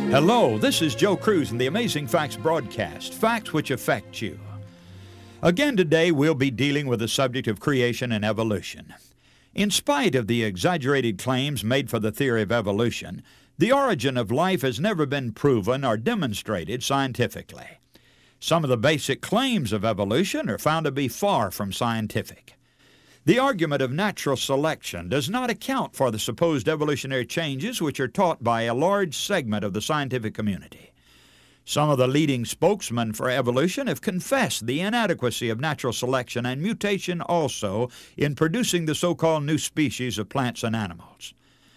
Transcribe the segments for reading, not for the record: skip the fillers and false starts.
Hello, this is Joe Cruz in the Amazing Facts broadcast, facts which affect you. Again today, we'll be dealing with the subject of creation and evolution. In spite of the exaggerated claims made for the theory of evolution, the origin of life has never been proven or demonstrated scientifically. Some of the basic claims of evolution are found to be far from scientific. The argument of natural selection does not account for the supposed evolutionary changes which are taught by a large segment of the scientific community. Some of the leading spokesmen for evolution have confessed the inadequacy of natural selection and mutation also in producing the so-called new species of plants and animals.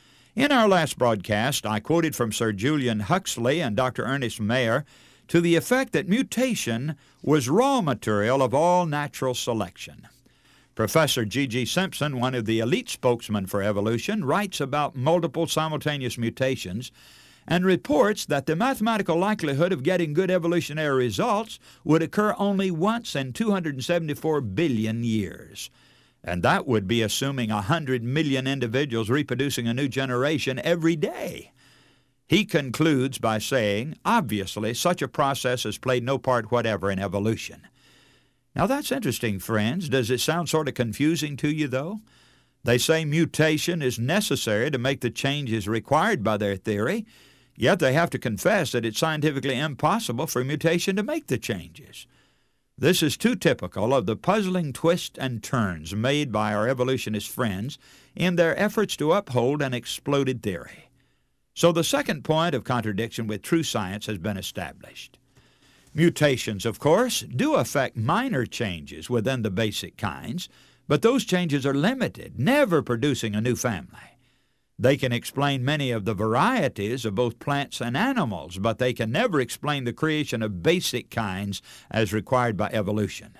In our last broadcast, I quoted from Sir Julian Huxley and Dr. Ernest Mayr to the effect that mutation was raw material of all natural selection. Professor G.G. Simpson, one of the elite spokesmen for evolution, writes about multiple simultaneous mutations and reports that the mathematical likelihood of getting good evolutionary results would occur only once in 274 billion years. And that would be assuming 100 million individuals reproducing a new generation every day. He concludes by saying, obviously, such a process has played no part whatever in evolution. Now that's interesting, friends. Does it sound sort of confusing to you, though? They say mutation is necessary to make the changes required by their theory, yet they have to confess that it's scientifically impossible for mutation to make the changes. This is too typical of the puzzling twists and turns made by our evolutionist friends in their efforts to uphold an exploded theory. So the second point of contradiction with true science has been established. Mutations, of course, do affect minor changes within the basic kinds, but those changes are limited, never producing a new family. They can explain many of the varieties of both plants and animals, but they can never explain the creation of basic kinds as required by evolution.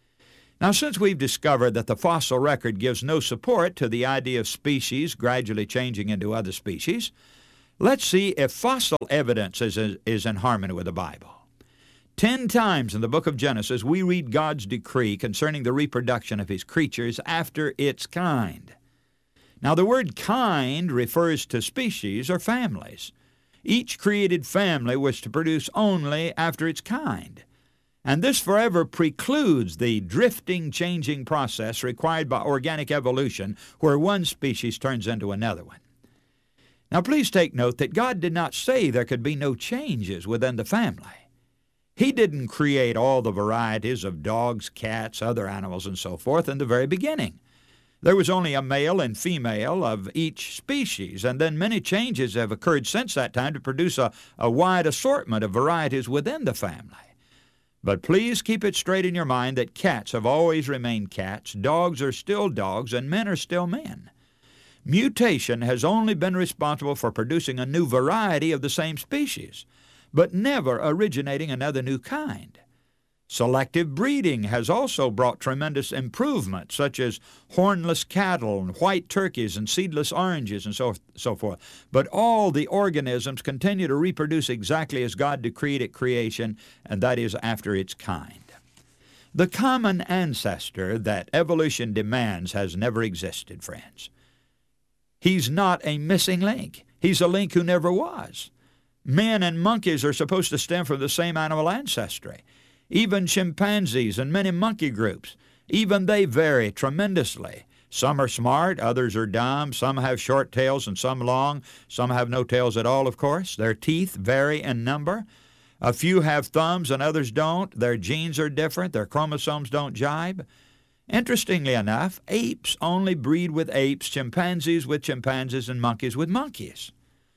Now, since we've discovered that the fossil record gives no support to the idea of species gradually changing into other species, let's see if fossil evidence is in harmony with the Bible. 10 times in the book of Genesis, we read God's decree concerning the reproduction of His creatures after its kind. Now, the word kind refers to species or families. Each created family was to produce only after its kind. And this forever precludes the drifting, changing process required by organic evolution, where one species turns into another one. Now, please take note that God did not say there could be no changes within the family. He didn't create all the varieties of dogs, cats, other animals, and so forth in the very beginning. There was only a male and female of each species, and then many changes have occurred since that time to produce a wide assortment of varieties within the family. But please keep it straight in your mind that cats have always remained cats, dogs are still dogs, and men are still men. Mutation has only been responsible for producing a new variety of the same species, but never originating another new kind. Selective breeding has also brought tremendous improvements, such as hornless cattle and white turkeys and seedless oranges and so forth. But all the organisms continue to reproduce exactly as God decreed at creation, and that is after its kind. The common ancestor that evolution demands has never existed, friends. He's not a missing link. He's a link who never was. Men and monkeys are supposed to stem from the same animal ancestry. Even chimpanzees and many monkey groups, even they vary tremendously. Some are smart, others are dumb, some have short tails and some long, some have no tails at all, of course. Their teeth vary in number. A few have thumbs and others don't. Their genes are different. Their chromosomes don't jibe. Interestingly enough, apes only breed with apes, chimpanzees with chimpanzees, and monkeys with monkeys.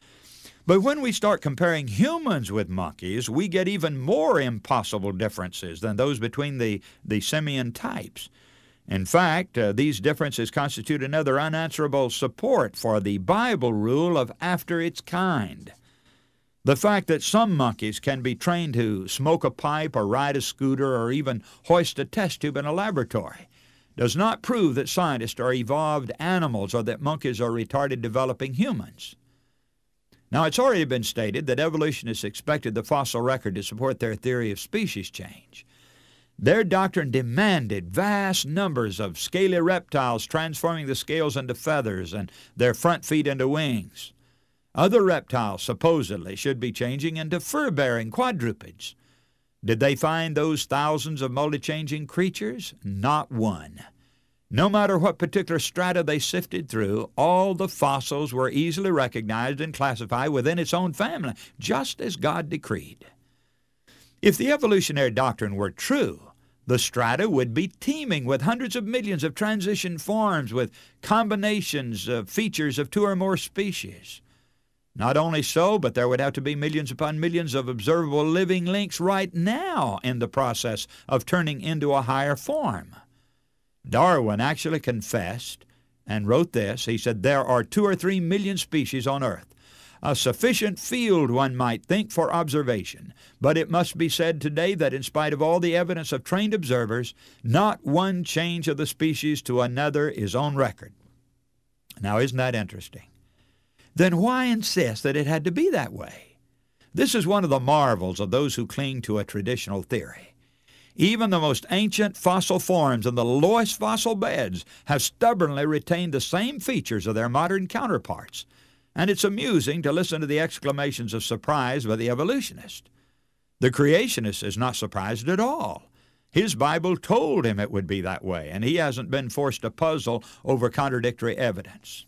But when we start comparing humans with monkeys, we get even more impossible differences than those between the simian types. In fact, these differences constitute another unanswerable support for the Bible rule of after its kind. The fact that some monkeys can be trained to smoke a pipe or ride a scooter or even hoist a test tube in a laboratory does not prove that scientists are evolved animals or that monkeys are retarded developing humans. Now, it's already been stated that evolutionists expected the fossil record to support their theory of species change. Their doctrine demanded vast numbers of scaly reptiles transforming the scales into feathers and their front feet into wings. Other reptiles supposedly should be changing into fur-bearing quadrupeds. Did they find those thousands of multi-changing creatures? Not one. No matter what particular strata they sifted through, all the fossils were easily recognized and classified within its own family, just as God decreed. If the evolutionary doctrine were true, the strata would be teeming with hundreds of millions of transition forms with combinations of features of two or more species. Not only so, but there would have to be millions upon millions of observable living links right now in the process of turning into a higher form. Darwin actually confessed and wrote this. He said, "There are 2 or 3 million species on Earth, a sufficient field, one might think, for observation. But it must be said today that in spite of all the evidence of trained observers, not one change of the species to another is on record." Now, isn't that interesting? Then why insist that it had to be that way? This is one of the marvels of those who cling to a traditional theory. Even the most ancient fossil forms in the lowest fossil beds have stubbornly retained the same features of their modern counterparts, and it's amusing to listen to the exclamations of surprise by the evolutionist. The creationist is not surprised at all. His Bible told him it would be that way, and he hasn't been forced to puzzle over contradictory evidence.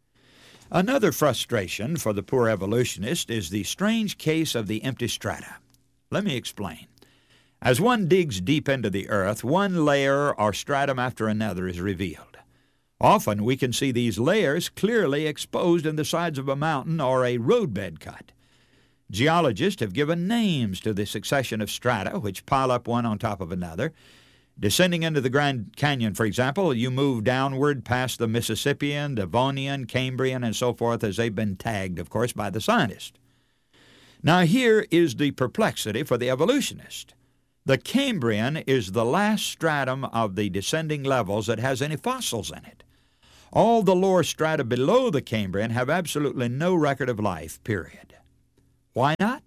Another frustration for the poor evolutionist is the strange case of the empty strata. Let me explain. As one digs deep into the earth, one layer or stratum after another is revealed. Often we can see these layers clearly exposed in the sides of a mountain or a roadbed cut. Geologists have given names to the succession of strata which pile up one on top of another. Descending into the Grand Canyon, for example, you move downward past the Mississippian, Devonian, Cambrian, and so forth, as they've been tagged, of course, by the scientists. Now here is the perplexity for the evolutionist. The Cambrian is the last stratum of the descending levels that has any fossils in it. All the lower strata below the Cambrian have absolutely no record of life, period. Why not?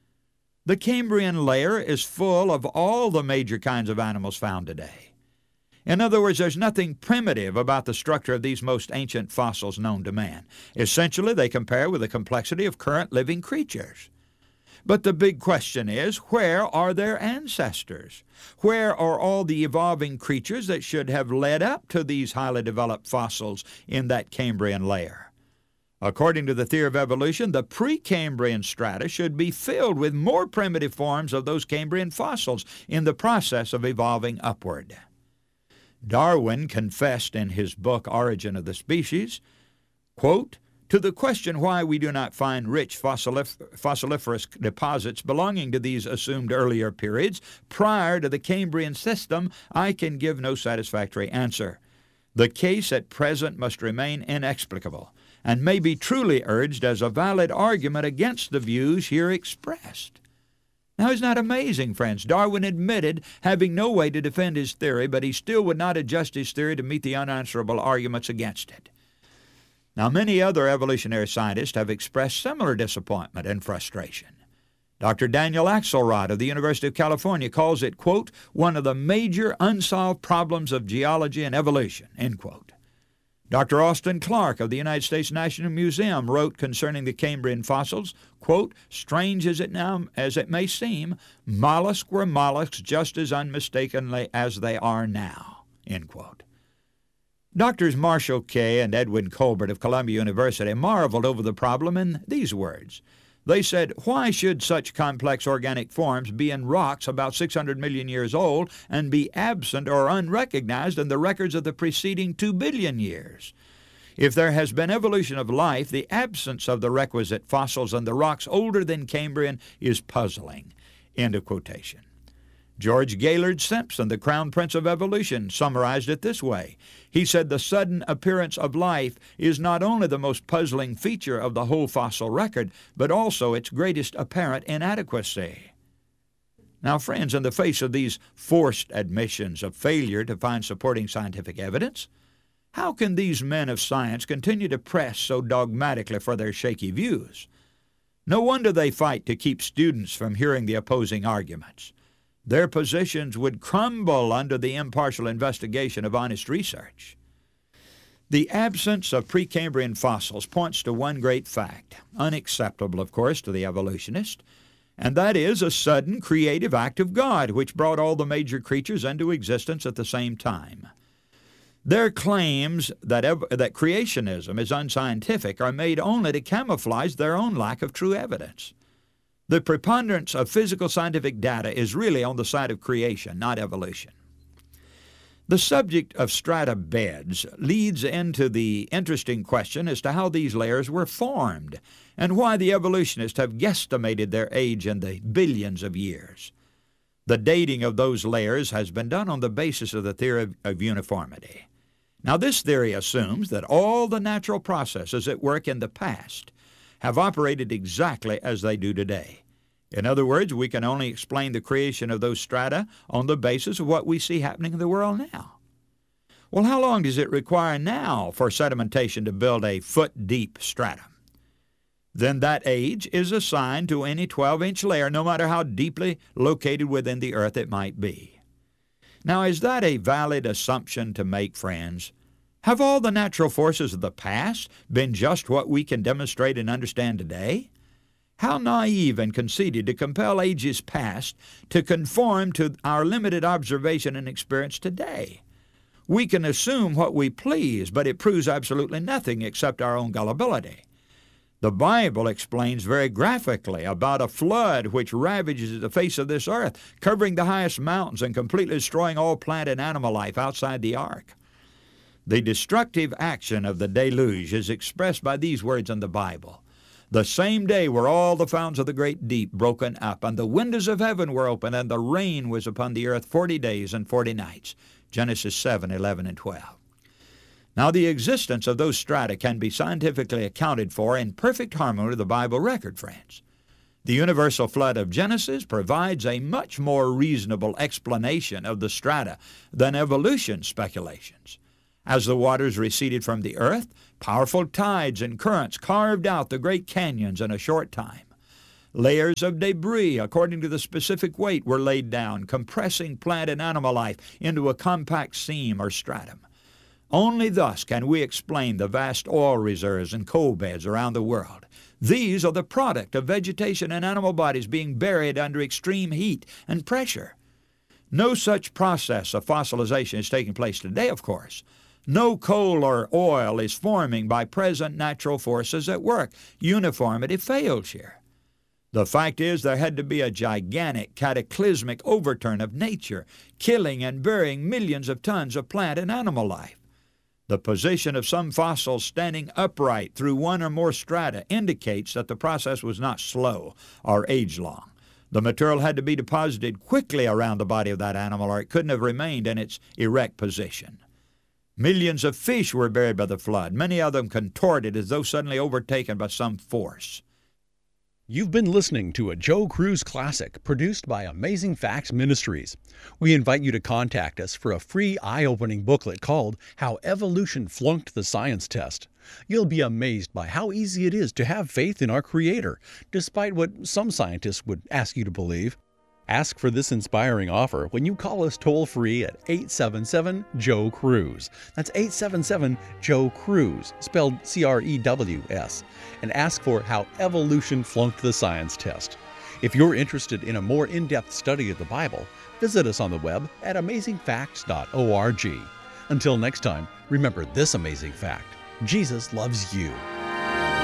The Cambrian layer is full of all the major kinds of animals found today. In other words, there's nothing primitive about the structure of these most ancient fossils known to man. Essentially, they compare with the complexity of current living creatures. But the big question is, where are their ancestors? Where are all the evolving creatures that should have led up to these highly developed fossils in that Cambrian layer? According to the theory of evolution, the Precambrian strata should be filled with more primitive forms of those Cambrian fossils in the process of evolving upward. Darwin confessed in his book, Origin of the Species, quote, "To the question why we do not find rich fossiliferous deposits belonging to these assumed earlier periods prior to the Cambrian system, I can give no satisfactory answer. The case at present must remain inexplicable, and may be truly urged as a valid argument against the views here expressed." Now, isn't that amazing, friends? Darwin admitted having no way to defend his theory, but he still would not adjust his theory to meet the unanswerable arguments against it. Now, many other evolutionary scientists have expressed similar disappointment and frustration. Dr. Daniel Axelrod of the University of California calls it, quote, "one of the major unsolved problems of geology and evolution," end quote. Dr. Austin Clark of the United States National Museum wrote concerning the Cambrian fossils, quote, "strange as it may seem, mollusks were mollusks just as unmistakably as they are now," end quote. Doctors Marshall Kay and Edwin Colbert of Columbia University marveled over the problem in these words. They said, "Why should such complex organic forms be in rocks about 600 million years old and be absent or unrecognized in the records of the preceding 2 billion years? If there has been evolution of life, the absence of the requisite fossils in the rocks older than Cambrian is puzzling." End of quotation. George Gaylord Simpson, the Crown Prince of Evolution, summarized it this way. He said, "The sudden appearance of life is not only the most puzzling feature of the whole fossil record, but also its greatest apparent inadequacy." Now, friends, in the face of these forced admissions of failure to find supporting scientific evidence, how can these men of science continue to press so dogmatically for their shaky views? No wonder they fight to keep students from hearing the opposing arguments. Their positions would crumble under the impartial investigation of honest research. The absence of Precambrian fossils points to one great fact, unacceptable, of course, to the evolutionist, and that is a sudden creative act of God which brought all the major creatures into existence at the same time. Their claims that creationism is unscientific are made only to camouflage their own lack of true evidence. The preponderance of physical scientific data is really on the side of creation, not evolution. The subject of strata beds leads into the interesting question as to how these layers were formed and why the evolutionists have guesstimated their age in the billions of years. The dating of those layers has been done on the basis of the theory of uniformity. Now, this theory assumes that all the natural processes at work in the past have operated exactly as they do today. In other words, we can only explain the creation of those strata on the basis of what we see happening in the world now. Well, how long does it require now for sedimentation to build a foot-deep stratum? Then that age is assigned to any 12-inch layer, no matter how deeply located within the earth it might be. Now, is that a valid assumption to make, friends? Have all the natural forces of the past been just what we can demonstrate and understand today? How naive and conceited to compel ages past to conform to our limited observation and experience today. We can assume what we please, but it proves absolutely nothing except our own gullibility. The Bible explains very graphically about a flood which ravages the face of this earth, covering the highest mountains and completely destroying all plant and animal life outside the ark. The destructive action of the deluge is expressed by these words in the Bible. The same day were all the fountains of the great deep broken up, and the windows of heaven were opened, and the rain was upon the earth 40 days and 40 nights. Genesis 7, 11, and 12. Now, the existence of those strata can be scientifically accounted for in perfect harmony with the Bible record, friends. The universal flood of Genesis provides a much more reasonable explanation of the strata than evolution speculations. As the waters receded from the earth, powerful tides and currents carved out the great canyons in a short time. Layers of debris, according to the specific weight, were laid down, compressing plant and animal life into a compact seam or stratum. Only thus can we explain the vast oil reserves and coal beds around the world. These are the product of vegetation and animal bodies being buried under extreme heat and pressure. No such process of fossilization is taking place today, of course. No coal or oil is forming by present natural forces at work. Uniformity fails here. The fact is there had to be a gigantic cataclysmic overturn of nature, killing and burying millions of tons of plant and animal life. The position of some fossils standing upright through one or more strata indicates that the process was not slow or age-long. The material had to be deposited quickly around the body of that animal, or it couldn't have remained in its erect position. Millions of fish were buried by the flood, many of them contorted as though suddenly overtaken by some force. You've been listening to a Joe Crews Classic produced by Amazing Facts Ministries. We invite you to contact us for a free eye-opening booklet called How Evolution Flunked the Science Test. You'll be amazed by how easy it is to have faith in our Creator, despite what some scientists would ask you to believe. Ask for this inspiring offer when you call us toll-free at 877-JOE-CREWS. That's 877-JOE-CREWS, spelled C-R-E-W-S, and ask for How Evolution Flunked the Science Test. If you're interested in a more in-depth study of the Bible, visit us on the web at amazingfacts.org. Until next time, remember this amazing fact: Jesus loves you.